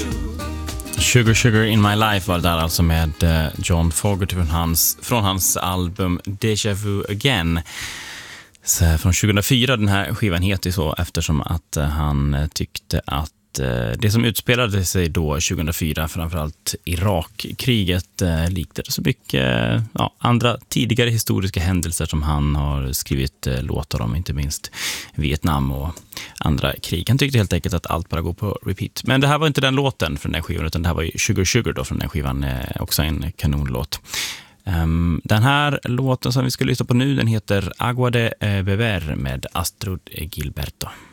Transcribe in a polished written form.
Sugar Sugar in My Life var det där alltså med John Fogerty från hans album Deja Vu Again. Så från 2004, den här skivan heter så eftersom att han tyckte att det som utspelade sig då 2004, framförallt Irakkriget, liknade så mycket andra tidigare historiska händelser som han har skrivit låtar om, inte minst Vietnam och andra krig. Han tyckte helt enkelt att allt bara går på repeat. Men det här var inte den låten från den skivan, utan det här var ju Sugar Sugar då från den skivan, också en kanonlåt. Den här låten som vi ska lyssna på nu, den heter Agua de Beber med Astrud Gilberto.